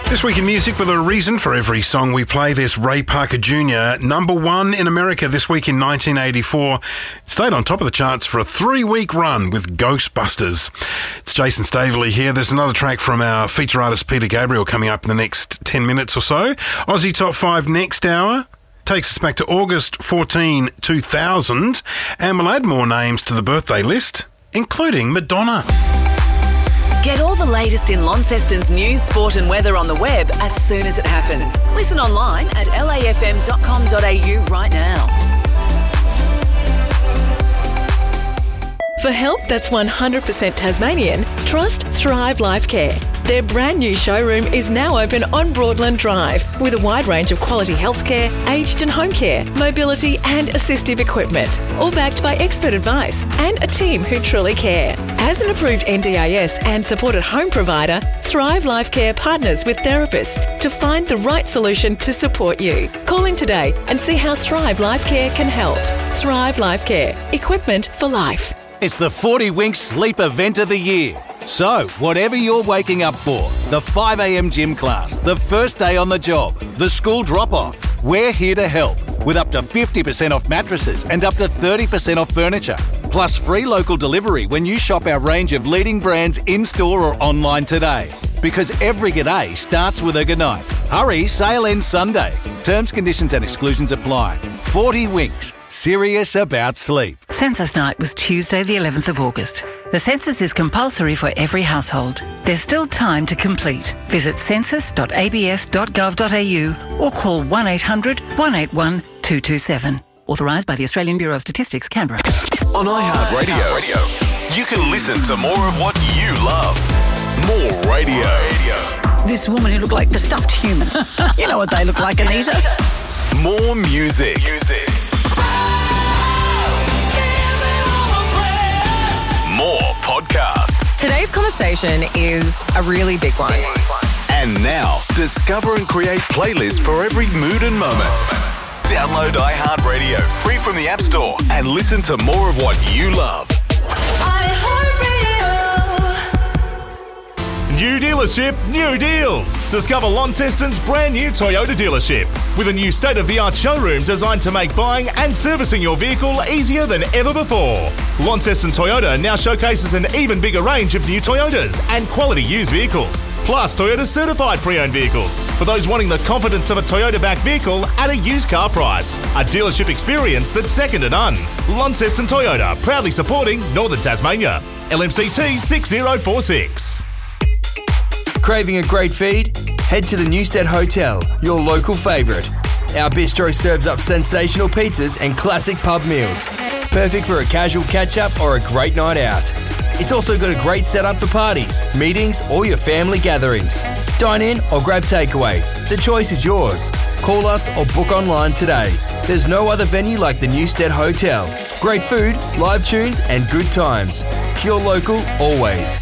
This week in music, with a reason for every song we play, there's Ray Parker Jr., number one in America this week in 1984. Stayed on top of the charts for a 3-week run with Ghostbusters. It's Jason Staveley here. There's another track from our feature artist Peter Gabriel coming up in the next 10 minutes or so. Aussie Top 5 next hour takes us back to August 14, 2000, and we'll add more names to the birthday list, including Madonna. Get all the latest in Launceston's news, sport and weather on the web as soon as it happens. Listen online at lafm.com.au right now. For help that's 100% Tasmanian, trust Thrive Life Care. Their brand new showroom is now open on Broadland Drive with a wide range of quality healthcare, aged and home care, mobility and assistive equipment, all backed by expert advice and a team who truly care. As an approved NDIS and supported home provider, Thrive Life Care partners with therapists to find the right solution to support you. Call in today and see how Thrive Life Care can help. Thrive Life Care. Equipment for life. It's the 40 Winks Sleep Event of the Year. So, whatever you're waking up for, the 5 a.m. gym class, the first day on the job, the school drop-off, we're here to help with up to 50% off mattresses and up to 30% off furniture. Plus free local delivery when you shop our range of leading brands in-store or online today. Because every g'day starts with a goodnight. Hurry, sale ends Sunday. Terms, conditions and exclusions apply. 40 Winks. Serious about sleep. Census night was Tuesday the 11th of August. The census is compulsory for every household. There's still time to complete. Visit census.abs.gov.au or call 1800 181 227. Authorised by the Australian Bureau of Statistics, Canberra. On iHeartRadio, you can listen to more of what you love. More radio. This woman who looked like the stuffed human. You know what they look like, Anita. More music. More podcasts. Today's conversation is a really big one. And now, discover and create playlists for every mood and moment. Download iHeartRadio free from the App Store and listen to more of what you love. New dealership, new deals. Discover Launceston's brand new Toyota dealership with a new state-of-the-art showroom designed to make buying and servicing your vehicle easier than ever before. Launceston Toyota now showcases an even bigger range of new Toyotas and quality used vehicles, plus Toyota certified pre-owned vehicles for those wanting the confidence of a Toyota-backed vehicle at a used car price. A dealership experience that's second to none. Launceston Toyota, proudly supporting Northern Tasmania. LMCT 6046. Craving a great feed? Head to the Newstead Hotel, your local favourite. Our bistro serves up sensational pizzas and classic pub meals. Perfect for a casual catch-up or a great night out. It's also got a great setup for parties, meetings or your family gatherings. Dine in or grab takeaway. The choice is yours. Call us or book online today. There's no other venue like the Newstead Hotel. Great food, live tunes and good times. Pure local always.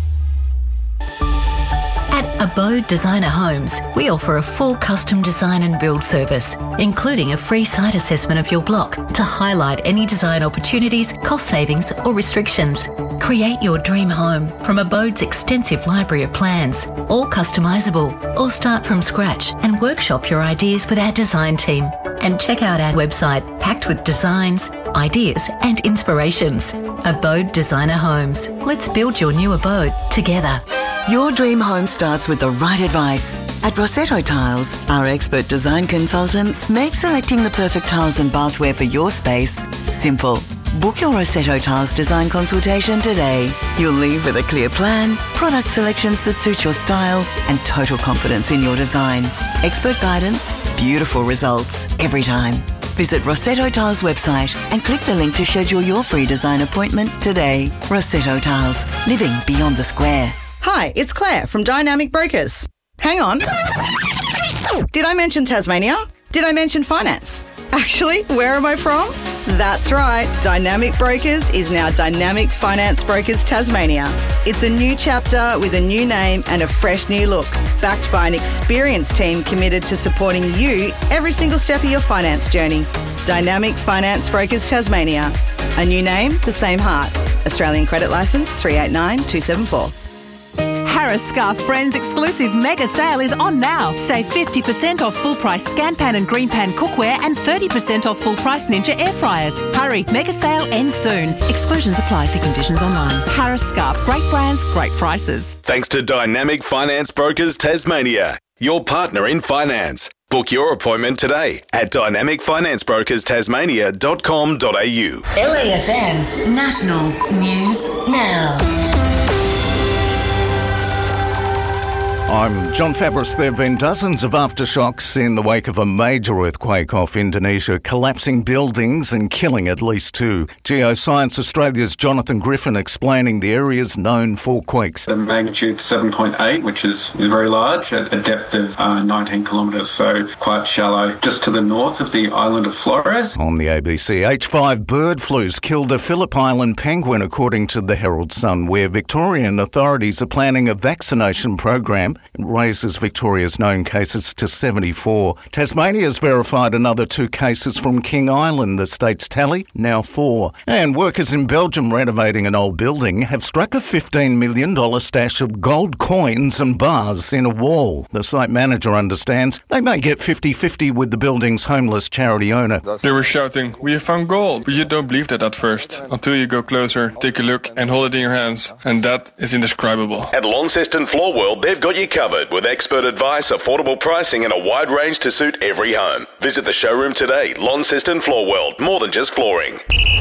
At Abode Designer Homes, we offer a full custom design and build service, including a free site assessment of your block to highlight any design opportunities, cost savings or restrictions. Create your dream home from Abode's extensive library of plans, all customisable, or start from scratch and workshop your ideas with our design team. And check out our website packed with designs, ideas and inspirations. Abode Designer Homes. Let's build your new abode together. Your dream home starts with the right advice. At Rossetto Tiles, our expert design consultants make selecting the perfect tiles and bathware for your space simple. Book your Rossetto Tiles design consultation today. You'll leave with a clear plan, product selections that suit your style, and total confidence in your design. Expert guidance, beautiful results every time. Visit Rossetto Tiles website and click the link to schedule your free design appointment today. Rossetto Tiles, living beyond the square. Hi, it's Claire from Dynamic Brokers. Hang on. Did I mention Tasmania? Did I mention finance? Actually, where am I from? That's right, Dynamic Brokers is now Dynamic Finance Brokers Tasmania. It's a new chapter with a new name and a fresh new look, backed by an experienced team committed to supporting you every single step of your finance journey. Dynamic Finance Brokers Tasmania. A new name, the same heart. Australian Credit Licence 389274. Harris Scarf Friends exclusive mega sale is on now. Save 50% off full price Scanpan and Greenpan cookware and 30% off full price Ninja air fryers. Hurry, mega sale ends soon. Exclusions apply. See conditions online. Harris Scarf, great brands, great prices. Thanks to Dynamic Finance Brokers Tasmania, your partner in finance. Book your appointment today at dynamicfinanceBrokersTasmania.com.au. LAFM National News Now. I'm John Fabris. There have been dozens of aftershocks in the wake of a major earthquake off Indonesia, collapsing buildings and killing at least 2. Geoscience Australia's Jonathan Griffin explaining the areas known for quakes. The magnitude 7.8, which is very large, at a depth of 19 kilometres, so quite shallow, just to the north of the island of Flores. On the ABC, H5 bird flus killed a Phillip Island penguin, according to the Herald Sun, where Victorian authorities are planning a vaccination program. It raises Victoria's known cases to 74. Tasmania's verified another 2 cases from King Island. The state's tally, now 4. And workers in Belgium renovating an old building have struck a $15 million stash of gold coins and bars in a wall. The site manager understands they may get 50-50 with the building's homeless charity owner. They were shouting, "We have found gold!" But you don't believe that at first, until you go closer, take a look and hold it in your hands. And that is indescribable. At Launceston Floor World, they've got you covered with expert advice, affordable pricing and a wide range to suit every home. Visit the showroom today. Launceston Floor World, more than just flooring.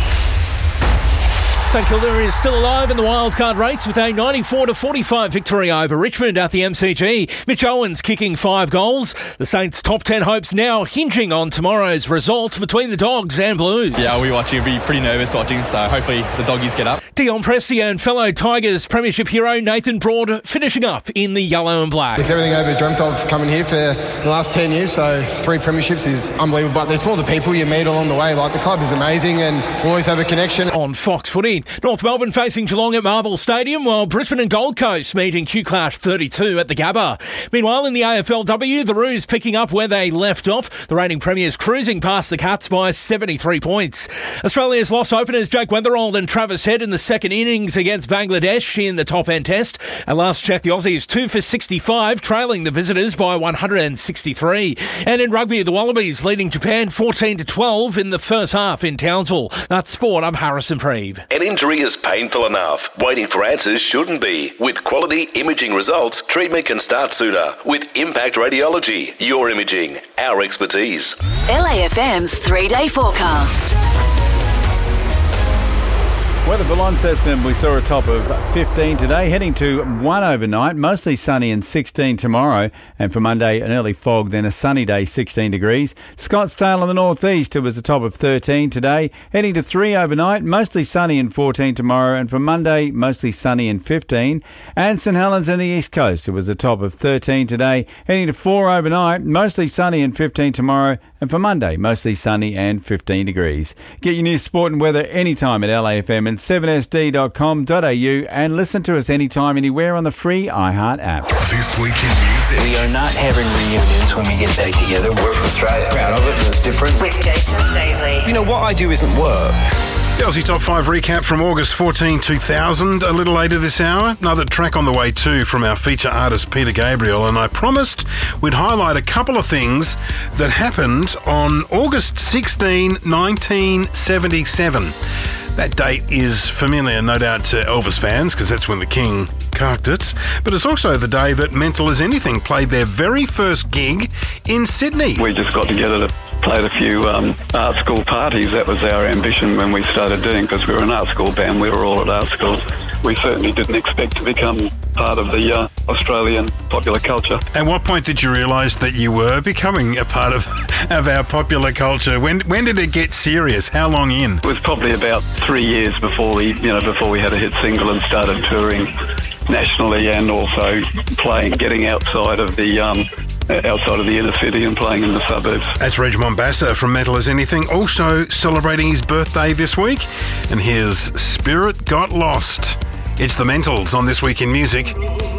St Kilda is still alive in the wildcard race with a 94-45 victory over Richmond at the MCG. Mitch Owens kicking 5 goals. The Saints' top 10 hopes now hinging on tomorrow's result between the Dogs and Blues. Yeah, I'll be watching. I'll be pretty nervous watching, so hopefully the Doggies get up. Dion Prestia and fellow Tigers premiership hero Nathan Broad finishing up in the yellow and black. It's everything I've ever dreamt of coming here for the last 10 years, so 3 premierships is unbelievable. But there's more the people you meet along the way. Like, the club is amazing and we always have a connection. On Fox Footy, North Melbourne facing Geelong at Marvel Stadium, while Brisbane and Gold Coast meet in Q-Clash 32 at the Gabba. Meanwhile, in the AFLW, the Roos picking up where they left off. The reigning premiers cruising past the Cats by 73 points. Australia's lost openers Jake Weatherald and Travis Head in the second innings against Bangladesh in the top-end test. At last check, the Aussies 2 for 65, trailing the visitors by 163. And in rugby, the Wallabies leading Japan 14-12 in the first half in Townsville. That's sport. I'm Harrison Preeve. An injury is painful enough. Waiting for answers shouldn't be. With quality imaging results, treatment can start sooner. With Impact Radiology, your imaging, our expertise. LAFM's 3-day forecast. Weather for Launceston, we saw a top of 15 today, heading to 1 overnight, mostly sunny and 16 tomorrow. And for Monday, an early fog, then a sunny day, 16 degrees. Scottsdale in the northeast, it was a top of 13 today, heading to 3 overnight, mostly sunny and 14 tomorrow. And for Monday, mostly sunny and 15. And St Helens in the east coast, it was a top of 13 today, heading to 4 overnight, mostly sunny and 15 tomorrow. And for Monday, mostly sunny and 15 degrees. Get your news, sport and weather anytime at LAFM and 7sd.com.au and listen to us anytime, anywhere on the free iHeart app. This Week in Music. We are not having reunions when we get back together. We're from Australia. Proud of it. It's different. With Jason Staley. You know, what I do isn't work. The Aussie Top 5 recap from August 14, 2000. A little later this hour, another track on the way too from our feature artist Peter Gabriel. And I promised we'd highlight a couple of things that happened on August 16, 1977. That date is familiar, no doubt, to Elvis fans, because that's when the King carked it. But it's also the day that Mental As Anything played their very first gig in Sydney. We just got together to play a few art school parties. That was our ambition when we started doing, because we were an art school band. We were all at art schools. We certainly didn't expect to become part of the Australian popular culture. At what point did you realise that you were becoming a part of our popular culture? When did it get serious? How long in? It was probably about 3 years before we had a hit single and started touring nationally, and also getting outside of the inner city and playing in the suburbs. That's Reg Mombassa from Mental As Anything, also celebrating his birthday this week. And here's Spirit Got Lost. It's the Mentals on This Week in Music.